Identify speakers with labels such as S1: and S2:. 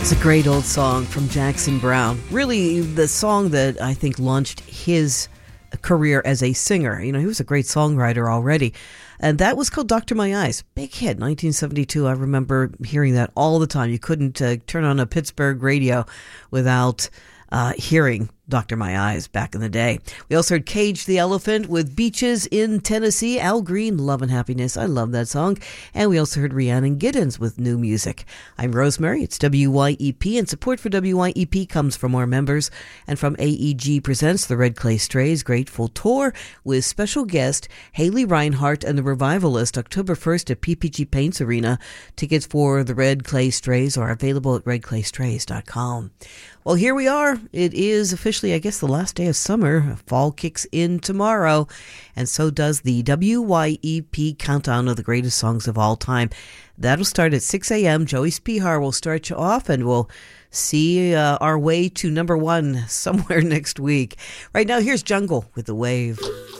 S1: It's a great old song from Jackson Browne. Really, the song that I think launched his career as a singer. You know, he was a great songwriter already. And that was called Dr. My Eyes. Big hit, 1972. I remember hearing that all the time. You couldn't turn on a Pittsburgh radio without hearing Dr. My Eyes back in the day. We also heard Cage the Elephant with Beaches in Tennessee. Al Green, Love and Happiness. I love that song. And we also heard Rhiannon Giddens with New Music. I'm Rosemary. It's WYEP, and support for WYEP comes from our members and from AEG Presents the Red Clay Strays Grateful Tour with special guest Haley Reinhart and the Revivalist, October 1st at PPG Paints Arena. Tickets for the Red Clay Strays are available at redclaystrays.com. Well, here we are. It is officially, I guess, the last day of summer. Fall kicks in tomorrow, and so does the WYEP Countdown of the Greatest Songs of All Time. That'll start at 6 a.m. Joey Spihar will start you off, and we'll see our way to number one somewhere next week. Right now, here's Jungle with The Wave.